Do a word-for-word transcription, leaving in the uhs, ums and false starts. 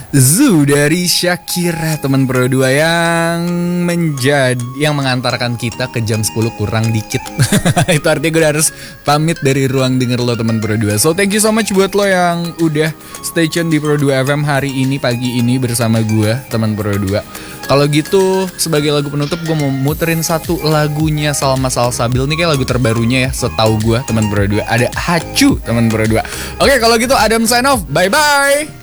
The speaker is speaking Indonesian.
Zoo dari Shakira, teman Pro dua yang menjadi yang mengantarkan kita ke jam sepuluh kurang dikit. Itu artinya gue harus pamit dari ruang denger lo, teman Pro dua. So thank you so much buat lo yang udah stay tune di Pro dua F M hari ini, pagi ini bersama gue, teman Pro dua. Kalau gitu, sebagai lagu penutup gue mau muterin satu lagunya Salma Salsabil. Ini kayak lagu terbarunya ya, setahu gue, teman Pro dua. Ada Hacu, teman Pro dua. Oke, kalau gitu Adam sign off. Bye bye.